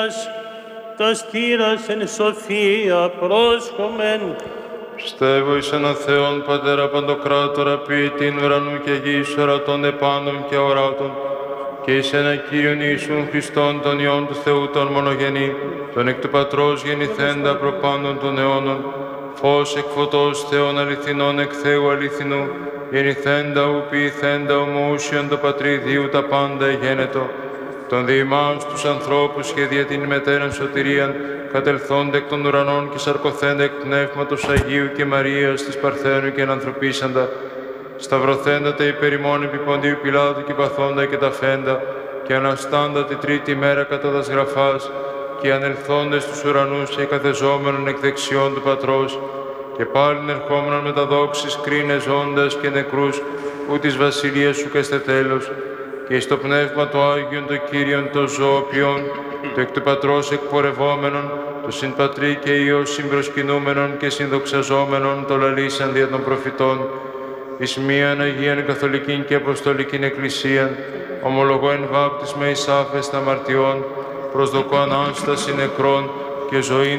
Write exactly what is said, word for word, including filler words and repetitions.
τα στήρας εν σοφία πρόσχομεν. Πιστεύω εις έναν Θεόν Πατέρα Παντοκράτορα, ποιητήν ουρανού και γης, ορατών επάνων και οράτων, και εις έναν Κύριον Ιησούν Χριστόν, τον Υιόν του Θεού, τον μονογενή, τον εκ του Πατρός γεννηθέντα προπάντων των αιώνων, φως εκ φωτός Θεών αληθινών εκ Θεού αληθινού, γεννηθέντα ου ποιηθέντα ομοούσιον το Πατρίδιου τα πάντα εγένετο, των διημάων στους ανθρώπους και δια την μετέραν σωτηρίαν, κατελθόνται εκ των ουρανών και σαρκωθέντα εκ Πνεύματος Αγίου και Μαρίας της Παρθένου και ενανθρωπίσαντα, σταυρωθέντα τα υπέρ ημών επί Ποντίου Πιλάτου και παθόντα και τα φέντα, και αναστάντα τη τρίτη μέρα κατά τας γραφάς, και ανελθόντες στους ουρανούς και καθεζόμενον εκ δεξιών του Πατρός, και πάλιν ερχόμενον με τα δόξης κρίνες ζώντας και νεκρούς, ου της βασιλείας σου καίστε τέλος, και εις το Πνεύμα το Άγιον το Κύριον το ζωοποιόν, το εκ του Πατρός εκπορευόμενον, το συν Πατρί και Υιός συμπροσκυνούμενον και συνδοξαζόμενον, το λαλήσαν δια των προφητών, εις μίαν Αγίαν Καθολικήν και Αποστολικήν Εκκλησίαν, ομολογώ εν βάπτισμα εις άφεστα αμαρτιών, προσδοκώ Ανάσταση νεκρών και ζωήν